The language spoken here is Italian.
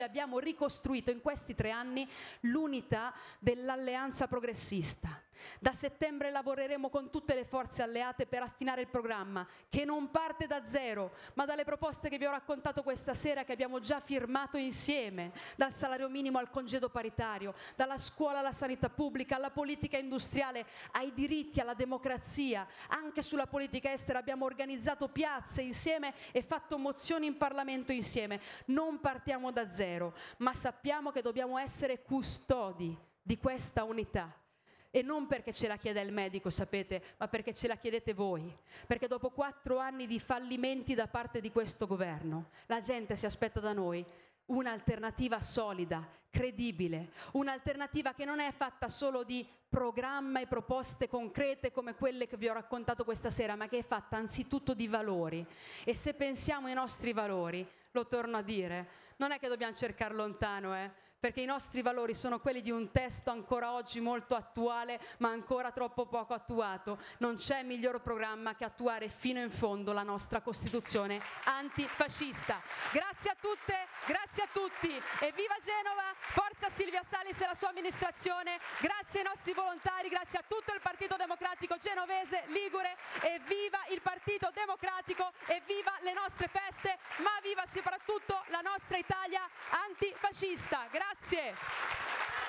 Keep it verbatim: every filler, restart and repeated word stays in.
Abbiamo ricostruito in questi tre anni l'unità dell'alleanza progressista. Da settembre lavoreremo con tutte le forze alleate per affinare il programma, che non parte da zero, ma dalle proposte che vi ho raccontato questa sera, che abbiamo già firmato insieme, dal salario minimo al congedo paritario, dalla scuola alla sanità pubblica, alla politica industriale, ai diritti, alla democrazia. Anche sulla politica estera abbiamo organizzato piazze insieme e fatto mozioni in Parlamento insieme. Non partiamo da zero, ma sappiamo che dobbiamo essere custodi di questa unità. E non perché ce la chiede il medico, sapete, ma perché ce la chiedete voi. Perché dopo quattro anni di fallimenti da parte di questo governo, la gente si aspetta da noi un'alternativa solida, credibile, un'alternativa che non è fatta solo di programma e proposte concrete come quelle che vi ho raccontato questa sera, ma che è fatta anzitutto di valori. E se pensiamo ai nostri valori, lo torno a dire, non è che dobbiamo cercare lontano, eh? Perché i nostri valori sono quelli di un testo ancora oggi molto attuale, ma ancora troppo poco attuato. Non c'è miglior programma che attuare fino in fondo la nostra Costituzione antifascista. Grazie a tutte, grazie a tutti e viva Genova, forza Silvia Salis e la sua amministrazione, grazie ai nostri volontari, grazie a tutto il Partito Democratico genovese, ligure, e viva il Partito Democratico e viva le nostre feste, ma viva soprattutto la nostra Italia antifascista. Grazie.